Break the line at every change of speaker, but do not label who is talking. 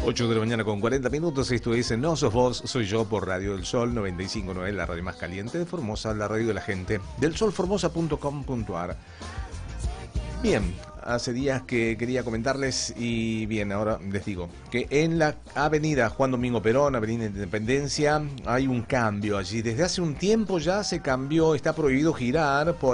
8 de la mañana con 40 minutos. Esto es No Sos Vos, Soy Yo por Radio del Sol 95.9, la radio más caliente de Formosa, la radio de la gente, delsolformosa.com.ar. Bien, hace días que quería comentarles y bien, ahora les digo que en la avenida Juan Domingo Perón, avenida Independencia, hay un cambio allí. Desde hace un tiempo ya se cambió, está prohibido girar por